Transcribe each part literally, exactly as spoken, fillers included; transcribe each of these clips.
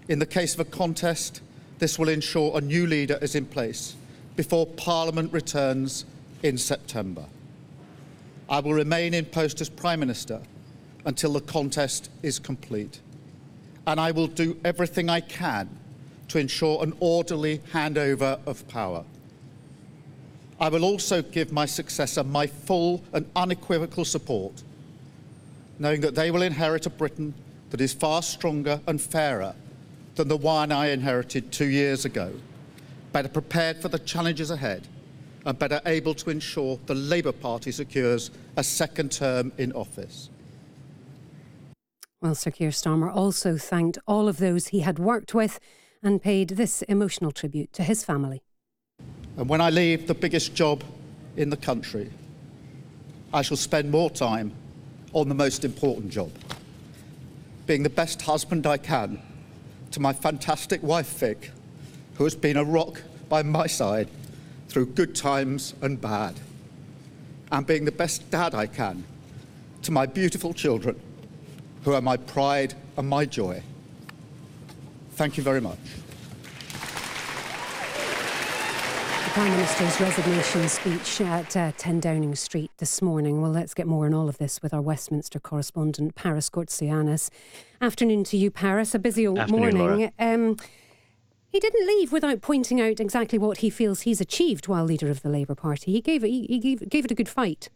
In the case of a contest, this will ensure a new leader is in place before Parliament returns in September. I will remain in post as Prime Minister until the contest is complete, and I will do everything I can to ensure an orderly handover of power. I will also give my successor my full and unequivocal support, knowing that they will inherit a Britain that is far stronger and fairer than the one I inherited two years ago, better prepared for the challenges ahead, and better able to ensure the Labour Party secures a second term in office. Well, Sir Keir Starmer also thanked all of those he had worked with and paid this emotional tribute to his family. And when I leave the biggest job in the country, I shall spend more time on the most important job, being the best husband I can to my fantastic wife, Vic, who has been a rock by my side through good times and bad, and being the best dad I can to my beautiful children, who are my pride and my joy. Thank you very much. The Prime Minister's resignation speech at uh, ten Downing Street this morning. Well, let's get more on all of this with our Westminster correspondent, Paris Gortsianis. Afternoon to you, Paris. A busy old Afternoon, morning. Um, he didn't leave without pointing out exactly what he feels he's achieved while leader of the Labour Party. He gave it, he, he gave, gave it a good fight.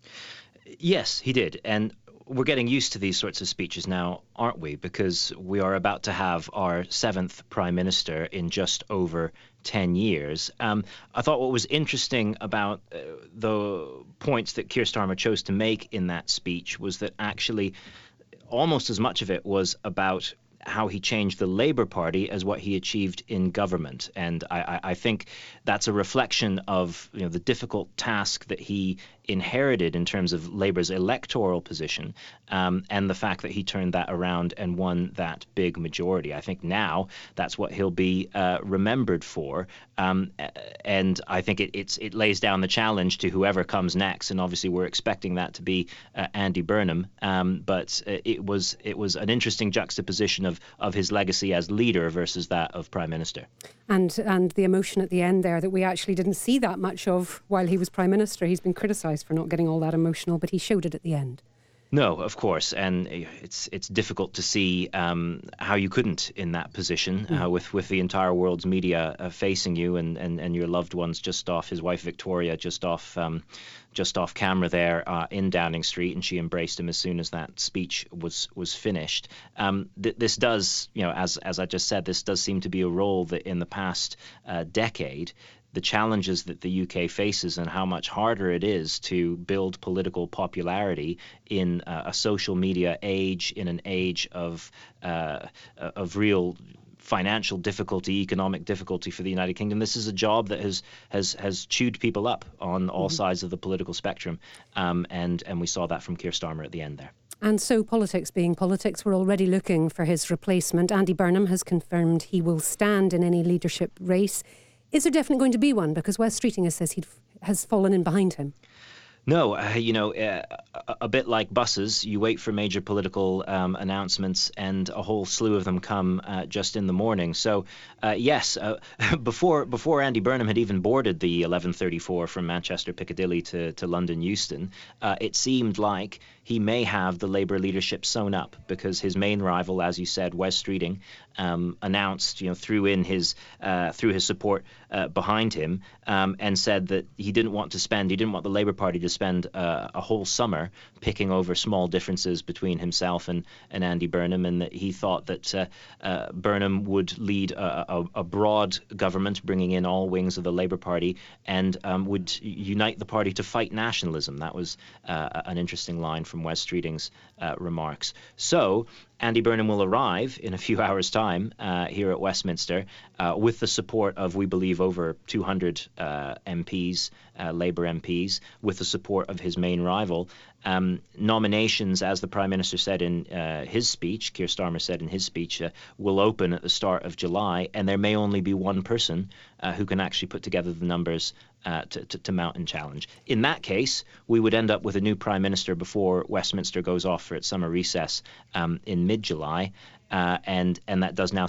Yes, he did. And we're getting used to these sorts of speeches now, aren't we? Because we are about to have our seventh Prime Minister in just over ten years. Um, I thought what was interesting about uh, the points that Keir Starmer chose to make in that speech was that actually almost as much of it was about how he changed the Labour Party as what he achieved in government. And I, I, I think that's a reflection of, you know, the difficult task that he inherited in terms of Labour's electoral position, um, and the fact that he turned that around and won that big majority. I think now that's what he'll be uh, remembered for. Um, and I think it, it's, it lays down the challenge to whoever comes next. And obviously we're expecting that to be uh, Andy Burnham. Um, but it was it was an interesting juxtaposition of, of his legacy as leader versus that of Prime Minister. And and the emotion at the end there that we actually didn't see that much of while he was Prime Minister. He's been criticised for not getting all that emotional, but he showed it at the end. No, of course, and it's it's difficult to see um, how you couldn't in that position mm. uh, with with the entire world's media uh, facing you and, and, and your loved ones just off. His wife Victoria just off um, just off camera there uh, in Downing Street, and she embraced him as soon as that speech was was finished. Um, th- this does, you know, as as I just said, this does seem to be a role that in the past uh, decade, the challenges that the U K faces and how much harder it is to build political popularity in uh, a social media age, in an age of uh, of real financial difficulty, economic difficulty for the United Kingdom. This is a job that has has has chewed people up on all mm-hmm. sides of the political spectrum, um, and and we saw that from Keir Starmer at the end there. And so, politics being politics, we're already looking for his replacement. Andy Burnham has confirmed he will stand in any leadership race. Is there definitely going to be one? Because Wes Streeting says he has fallen in behind him. No, uh, you know, uh, a, a bit like buses, you wait for major political um, announcements and a whole slew of them come uh, just in the morning. So, uh, yes, uh, before before Andy Burnham had even boarded the eleven thirty-four from Manchester Piccadilly to, to London Euston, uh, it seemed like he may have the Labour leadership sewn up because his main rival, as you said, Wes Streeting, um, announced, you know, threw in his uh, threw his support uh, behind him um, and said that he didn't want to spend, he didn't want the Labour Party to spend uh, a whole summer picking over small differences between himself and, and Andy Burnham, and that he thought that uh, uh, Burnham would lead a, a, a broad government, bringing in all wings of the Labour Party, and um, would unite the party to fight nationalism. That was uh, an interesting line from Wes Streeting's uh, remarks. So Andy Burnham will arrive in a few hours' time uh, here at Westminster uh, with the support of, we believe, over two hundred uh, M Ps, uh, Labour M Ps, with the support of his main rival. Um, nominations, as the Prime Minister said in uh, his speech, Keir Starmer said in his speech, uh, will open at the start of July, and there may only be one person uh, who can actually put together the numbers uh, to, to, to mount and challenge. In that case, we would end up with a new Prime Minister before Westminster goes off for its summer recess um, in mid-July, uh, and, and that does now